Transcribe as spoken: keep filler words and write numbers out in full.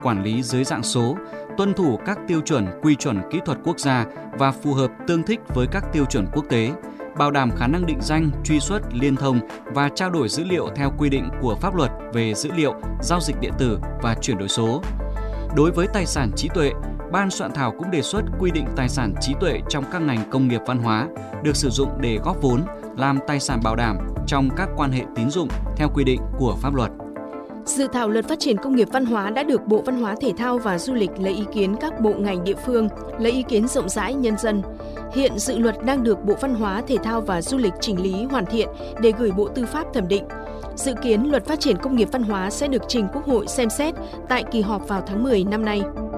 quản lý dưới dạng số, tuân thủ các tiêu chuẩn quy chuẩn kỹ thuật quốc gia và phù hợp tương thích với các tiêu chuẩn quốc tế, bảo đảm khả năng định danh, truy xuất, liên thông và trao đổi dữ liệu theo quy định của pháp luật về dữ liệu, giao dịch điện tử và chuyển đổi số. Đối với tài sản trí tuệ, Ban soạn thảo cũng đề xuất quy định tài sản trí tuệ trong các ngành công nghiệp văn hóa được sử dụng để góp vốn, làm tài sản bảo đảm trong các quan hệ tín dụng theo quy định của pháp luật. Dự thảo luật phát triển công nghiệp văn hóa đã được Bộ Văn hóa Thể thao và Du lịch lấy ý kiến các bộ ngành địa phương, lấy ý kiến rộng rãi nhân dân. Hiện dự luật đang được Bộ Văn hóa Thể thao và Du lịch chỉnh lý hoàn thiện để gửi Bộ Tư pháp thẩm định. Dự kiến luật phát triển công nghiệp văn hóa sẽ được trình Quốc hội xem xét tại kỳ họp vào tháng mười năm nay.